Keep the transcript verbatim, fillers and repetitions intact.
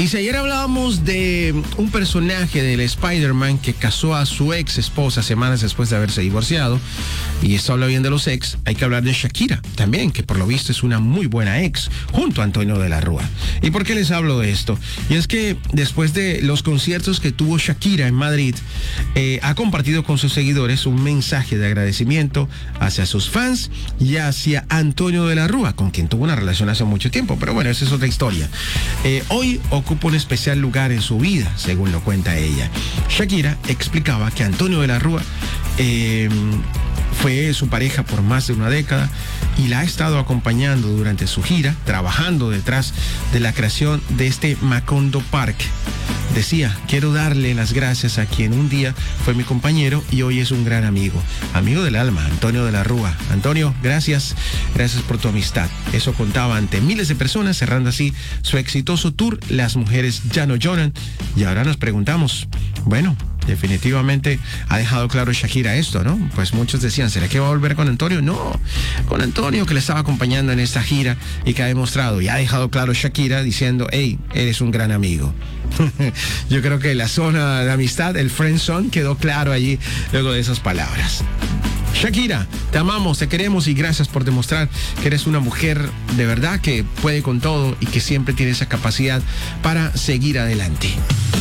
Y si ayer hablábamos de un personaje del Spider-Man que casó a su ex esposa semanas después de haberse divorciado, y esto habla bien de los ex, hay que hablar de Shakira también, que por lo visto es una muy buena ex, junto a Antonio de la Rúa. ¿Y por qué les hablo de esto? Y es que después de los conciertos que tuvo Shakira en Madrid, eh, ha compartido con sus seguidores un mensaje de agradecimiento hacia sus fans y hacia Antonio de la Rúa, con quien tuvo una relación hace mucho tiempo, pero bueno, esa es otra historia. Eh, hoy ocupa un especial lugar en su vida, según lo cuenta ella. Shakira explicaba que Antonio de la Rúa eh, fue su pareja por más de una década y la ha estado acompañando durante su gira, trabajando detrás de la creación de este Macondo Park. Decía, quiero darle las gracias a quien un día fue mi compañero y hoy es un gran amigo, amigo del alma, Antonio de la Rúa. Antonio, gracias, gracias por tu amistad. Eso contaba ante miles de personas, cerrando así su exitoso tour Las Mujeres Ya No Lloran. Y ahora nos preguntamos, bueno, definitivamente ha dejado claro Shakira esto, ¿no? Pues muchos decían, ¿será que va a volver con Antonio? No, con Antonio, que le estaba acompañando en esta gira y que ha demostrado y ha dejado claro Shakira diciendo, hey, eres un gran amigo. Yo creo que la zona de amistad, el friend zone, quedó claro allí luego de esas palabras. Shakira, te amamos, te queremos y gracias por demostrar que eres una mujer de verdad que puede con todo y que siempre tiene esa capacidad para seguir adelante.